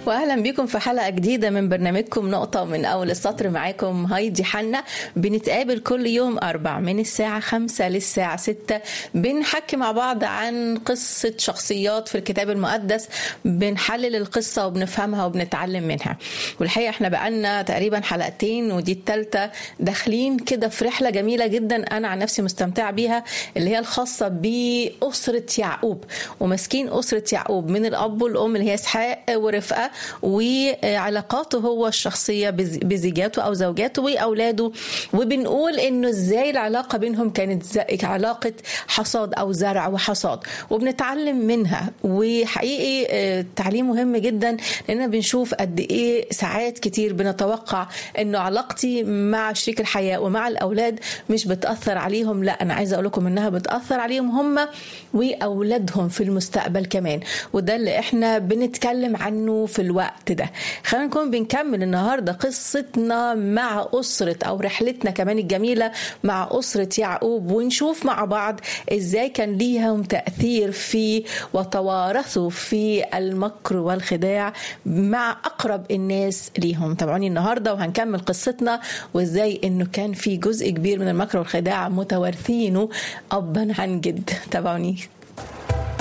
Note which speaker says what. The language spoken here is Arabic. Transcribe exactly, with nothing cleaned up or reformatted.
Speaker 1: واهلا بكم في حلقه جديده من برنامجكم نقطه من اول السطر. معاكم هايدي حنا. بنتقابل كل يوم اربع من الساعه خمسة للساعه ستة، بنحكي مع بعض عن قصه شخصيات في الكتاب المقدس، بنحلل القصه وبنفهمها وبنتعلم منها. والحقيقه احنا بقالنا تقريبا حلقتين ودي الثالثه داخلين كده في رحله جميله جدا انا عن نفسي مستمتعه بيها، اللي هي الخاصه باسره يعقوب ومسكين اسره يعقوب من الاب والام اللي هي اسحاق ورفقه، وعلاقاته هو الشخصية بزوجاته أو زوجاته وأولاده. وبنقول إنه إزاي العلاقة بينهم كانت علاقة حصاد أو زرع وحصاد، وبنتعلم منها. وحقيقي تعليم مهم جدا، لأننا بنشوف قد إيه ساعات كتير بنتوقع إنه علاقتي مع شريك الحياة ومع الأولاد مش بتأثر عليهم. لا، أنا عايزة أقول لكم إنها بتأثر عليهم هم وأولادهم في المستقبل كمان، وده اللي إحنا بنتكلم عنه في الوقت ده. خلينا نكون بنكمل النهاردة قصتنا مع أسرة أو رحلتنا كمان الجميلة مع أسرة يعقوب، ونشوف مع بعض إزاي كان ليهم تأثير في وتوارثوا في المكر والخداع مع أقرب الناس ليهم. تابعوني النهاردة وهنكمل قصتنا، وإزاي إنه كان في جزء كبير من المكر والخداع متوارثينه أبا عن جد. تابعوني.